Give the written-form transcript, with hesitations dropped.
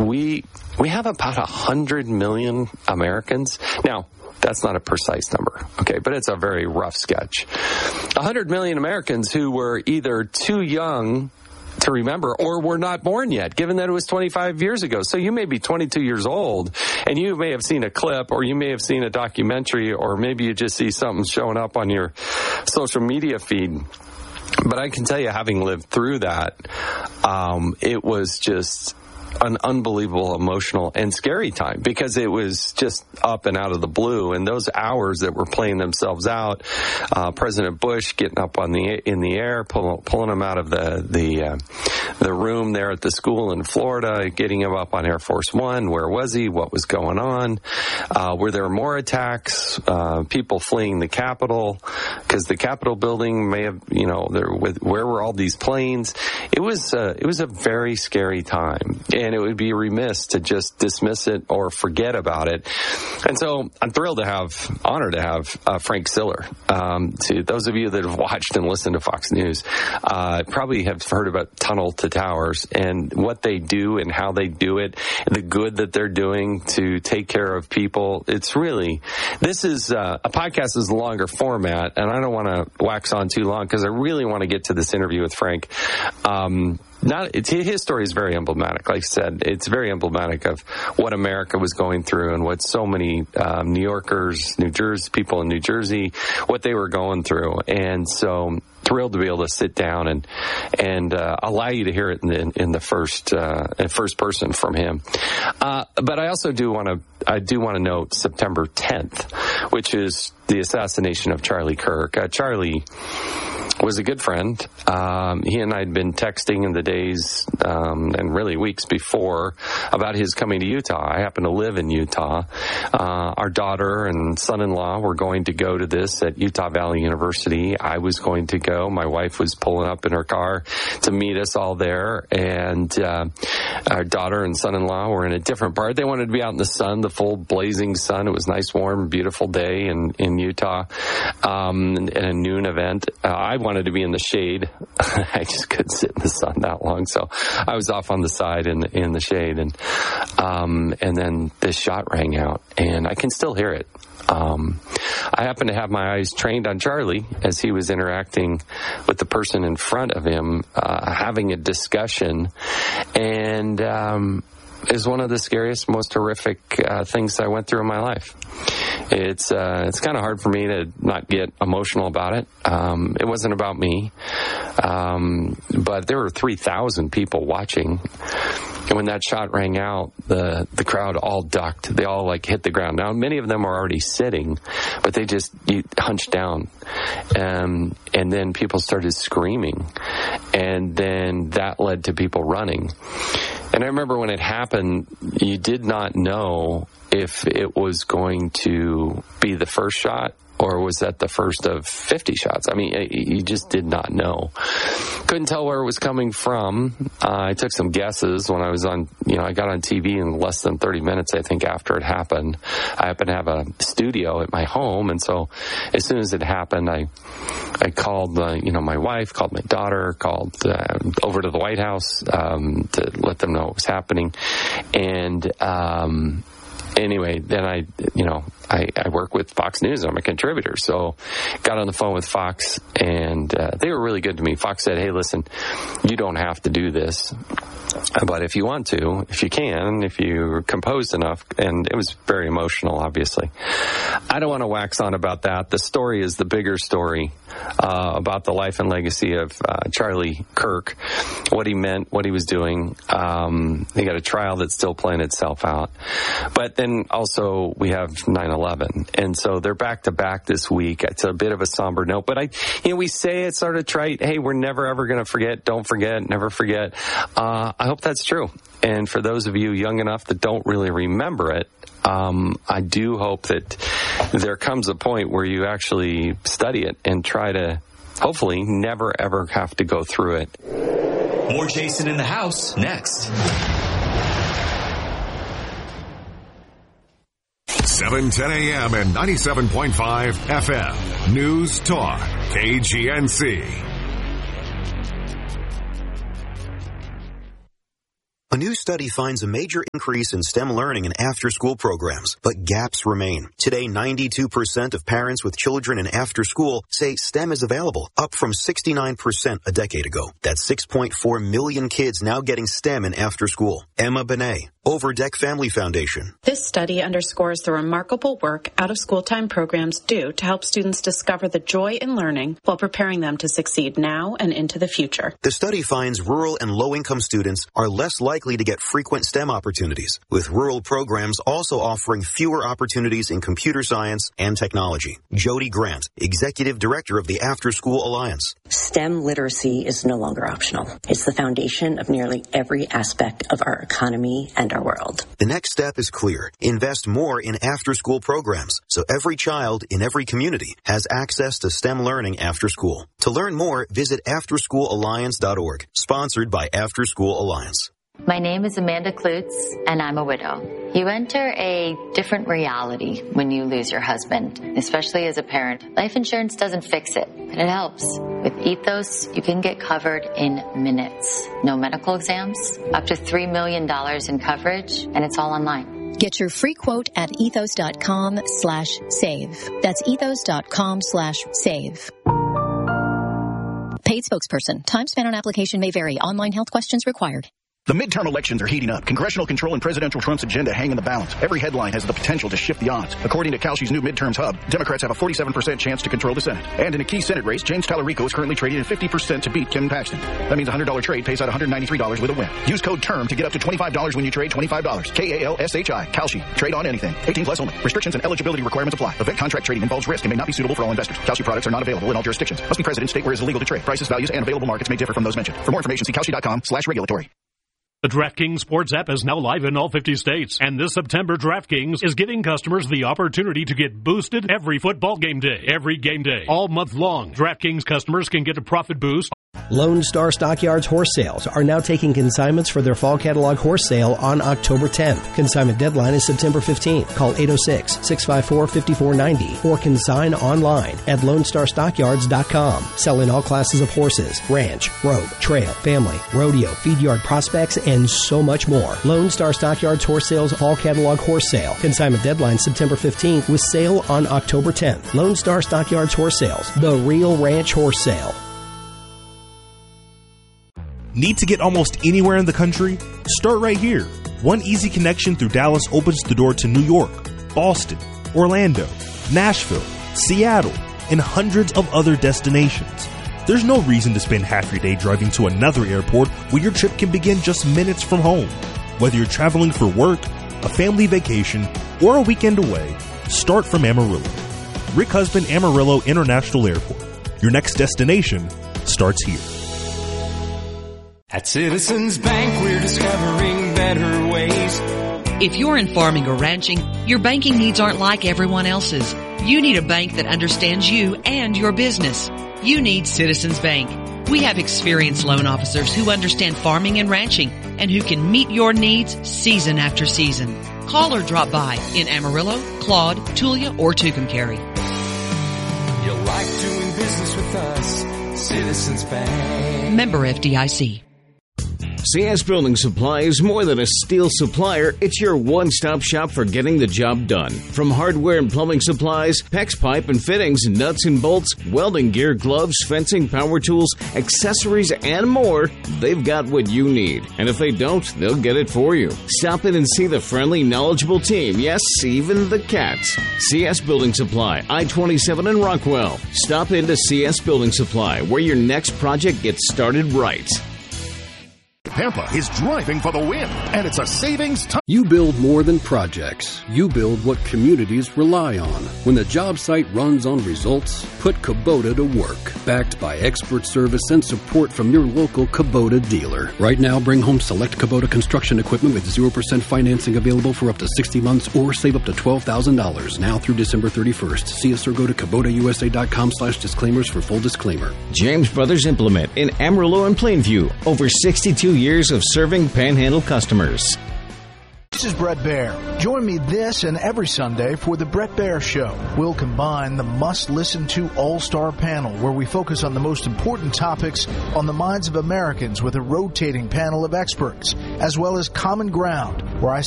we have about 100 million Americans. Now, that's not a precise number, okay, but it's a very rough sketch. 100 million Americans who were either too young to remember or were not born yet, given that it was 25 years ago. So you may be 22 years old, and you may have seen a clip, or you may have seen a documentary, or maybe you just see something showing up on your social media feed. But I can tell you, having lived through that, it was just an unbelievable, emotional, and scary time, because it was just up and out of the blue. And those hours that were playing themselves out, President Bush getting up in the air, pulling him out of the room there at the school in Florida, getting him up on Air Force One. Where was he? What was going on? Were there more attacks? People fleeing the Capitol, because the Capitol building may have, where were all these planes? It was a very scary time. And it would be remiss to just dismiss it or forget about it. And so I'm honored to have Frank Siller. To those of you that have watched and listened to Fox News, probably have heard about Tunnel to Towers and what they do and how they do it, the good that they're doing to take care of people. It's really, this is a podcast is a longer format, and I don't want to wax on too long because I really want to get to this interview with Frank. His story is very emblematic. Like I said, it's very emblematic of what America was going through and what so many New Yorkers, people in New Jersey, what they were going through. And so thrilled to be able to sit down and allow you to hear it in the first person from him. But I also do want to note September 10th, which is the assassination of Charlie Kirk. Charlie was a good friend. He and I had been texting in the days and really weeks before about his coming to Utah. I happen to live in Utah. Our daughter and son-in-law were going to go to this at Utah Valley University. I was going to go. My wife was pulling up in her car to meet us all there, and our daughter and son-in-law were in a different part. They wanted to be out in the sun, the full blazing sun. It was a nice, warm, beautiful day in Utah, in a noon event. I wanted to be in the shade. I just couldn't sit in the sun that long, so I was off on the side in the shade, and then this shot rang out, and I can still hear it. I happened to have my eyes trained on Charlie as he was interacting with the person in front of him, having a discussion, and is one of the scariest, most horrific things I went through in my life. It's kind of hard for me to not get emotional about it. It wasn't about me, but there were 3,000 people watching. And when that shot rang out, the crowd all ducked. They all hit the ground. Now, many of them are already sitting, but they just hunched down. And then people started screaming. And then that led to people running. And I remember when it happened, you did not know if it was going to be the first shot or was that the first of 50 shots. I mean, you just did not know. Couldn't tell where it was coming from. I took some guesses when I was on, I got on TV in less than 30 minutes, I think, after it happened. I happened to have a studio at my home, and so as soon as it happened, I called, my wife, called my daughter, called over to the White House to let them know what was happening. And anyway, then I work with Fox News. I'm a contributor. So got on the phone with Fox, and they were really good to me. Fox said, hey, listen, you don't have to do this, but if you want to, if you can, if you're composed enough, and it was very emotional, obviously. I don't want to wax on about that. The story is the bigger story about the life and legacy of Charlie Kirk, what he meant, what he was doing. They got a trial that's still playing itself out. But then also we have 9/11. And so they're back to back this week. It's a bit of a somber note, but we say it's sort of trite. Hey, we're never ever going to forget. Don't forget. Never forget. I hope that's true. And for those of you young enough that don't really remember it, I do hope that there comes a point where you actually study it and try to hopefully never ever have to go through it. More Jason in the House next. 7:10 a.m. and 97.5 FM. News Talk, KGNC. new study finds a major increase in STEM learning in after-school programs, but gaps remain. Today, 92% of parents with children in after-school say STEM is available, up from 69% a decade ago. That's 6.4 million kids now getting STEM in after-school. Emma Benet, Overdeck Family Foundation. This study underscores the remarkable work out-of-school time programs do to help students discover the joy in learning while preparing them to succeed now and into the future. The study finds rural and low-income students are less likely to get frequent STEM opportunities, with rural programs also offering fewer opportunities in computer science and technology. Jody Grant, Executive Director of the After School Alliance. STEM literacy is no longer optional. It's the foundation of nearly every aspect of our economy and our world. The next step is clear. Invest more in after-school programs so every child in every community has access to STEM learning after school. To learn more, visit afterschoolalliance.org, sponsored by After School Alliance. My name is Amanda Klutz, and I'm a widow. You enter a different reality when you lose your husband, especially as a parent. Life insurance doesn't fix it, but it helps. With Ethos, you can get covered in minutes. No medical exams, up to $3 million in coverage, and it's all online. Get your free quote at ethos.com/save. That's ethos.com/save. Paid spokesperson. Time spent on application may vary. Online health questions required. The midterm elections are heating up. Congressional control and presidential Trump's agenda hang in the balance. Every headline has the potential to shift the odds. According to Kalshi's new midterms hub, Democrats have a 47% chance to control the Senate. And in a key Senate race, James Tallarico is currently trading at 50% to beat Kim Paxton. That means a $100 trade pays out $193 with a win. Use code TERM to get up to $25 when you trade $25. KALSHI. Kalshi. Trade on anything. 18 plus only. Restrictions and eligibility requirements apply. Event contract trading involves risk and may not be suitable for all investors. Kalshi products are not available in all jurisdictions. Must be present in state where it is illegal to trade. Prices, values, and available markets may differ from those mentioned. For more information, see Kalshi.com/regulatory. The DraftKings Sports app is now live in all 50 states, and this September, DraftKings is giving customers the opportunity to get boosted every football game day. Every game day, all month long, DraftKings customers can get a profit boost. Lone Star Stockyards Horse Sales are now taking consignments for their fall catalog horse sale on October 10th. Consignment deadline is September 15th. Call 806-654-5490 or consign online at LoneStarStockyards.com. Selling all classes of horses, ranch, rope, trail, family, rodeo, feed yard prospects, and so much more. Lone Star Stockyards Horse Sales Fall Catalog Horse Sale. Consignment deadline September 15th with sale on October 10th. Lone Star Stockyards Horse Sales, the real ranch horse sale. Need to get almost anywhere in the country? Start right here. One easy connection through Dallas opens the door to New York, Boston, Orlando, Nashville, Seattle, and hundreds of other destinations. There's no reason to spend half your day driving to another airport when your trip can begin just minutes from home. Whether you're traveling for work, a family vacation, or a weekend away, start from Amarillo. Rick Husband Amarillo International Airport. Your next destination starts here. At Citizens Bank, we're discovering better ways. If you're in farming or ranching, your banking needs aren't like everyone else's. You need a bank that understands you and your business. You need Citizens Bank. We have experienced loan officers who understand farming and ranching and who can meet your needs season after season. Call or drop by in Amarillo, Claude, Tulia, or Tucumcari. You'll like doing business with us, Citizens Bank. Member FDIC. CS Building Supply is more than a steel supplier. It's your one-stop shop for getting the job done. From hardware and plumbing supplies, PEX pipe and fittings, nuts and bolts, welding gear, gloves, fencing, power tools, accessories, and more, they've got what you need. And if they don't, they'll get it for you. Stop in and see the friendly, knowledgeable team. Yes, even the cats. CS Building Supply, I-27 in Rockwell. Stop in to CS Building Supply, where your next project gets started right. Pampa is driving for the win, and it's a savings time. You build more than projects. You build what communities rely on. When the job site runs on results, put Kubota to work. Backed by expert service and support from your local Kubota dealer. Right now, bring home select Kubota construction equipment with 0% financing available for up to 60 months or save up to $12,000 now through December 31st. See us or go to KubotaUSA.com/disclaimers for full disclaimer. James Brothers Implement in Amarillo and Plainview. Over 62 years of serving Panhandle customers. This is Brett Baer. Join me this and every Sunday for The Brett Baer Show. We'll combine the must-listen-to all-star panel where we focus on the most important topics on the minds of Americans with a rotating panel of experts, as well as Common Ground, where I